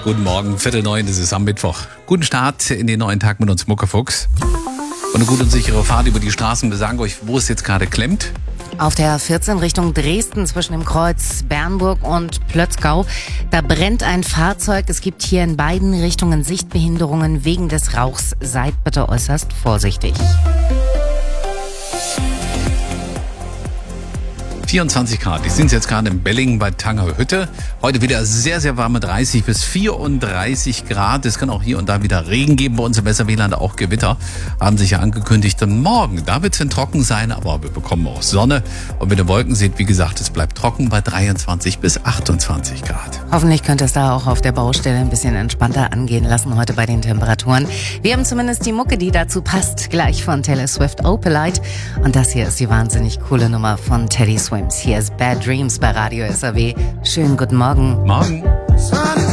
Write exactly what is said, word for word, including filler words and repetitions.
Guten Morgen, Viertel neun, es ist am Mittwoch. Guten Start in den neuen Tag mit uns Muckefuchs. Und eine gute und sichere Fahrt über die Straßen. Wir sagen euch, wo es jetzt gerade klemmt. Auf der vierzehn Richtung Dresden zwischen dem Kreuz Bernburg und Plötzgau. Da brennt ein Fahrzeug. Es gibt hier in beiden Richtungen Sichtbehinderungen wegen des Rauchs. Seid bitte äußerst vorsichtig. vierundzwanzig Grad. Ich sind jetzt gerade in Bellingen bei Tangerhütte. Heute wieder sehr, sehr warme dreißig bis vierunddreißig Grad. Es kann auch hier und da wieder Regen geben. Bei uns im Weserwieland auch Gewitter. Haben sich ja angekündigt. Und morgen, da wird es dann trocken sein, aber wir bekommen auch Sonne. Und wenn ihr Wolken seht, wie gesagt, es bleibt trocken bei dreiundzwanzig bis achtundzwanzig Grad. Hoffentlich könnt ihr es da auch auf der Baustelle ein bisschen entspannter angehen lassen heute bei den Temperaturen. Wir haben zumindest die Mucke, die dazu passt, gleich von Taylor Swift, Opalite. Und das hier ist die wahnsinnig coole Nummer von Teddy Swims. Hier ist Bad Dreams bei Radio S R W. Schönen guten Morgen. Morgen.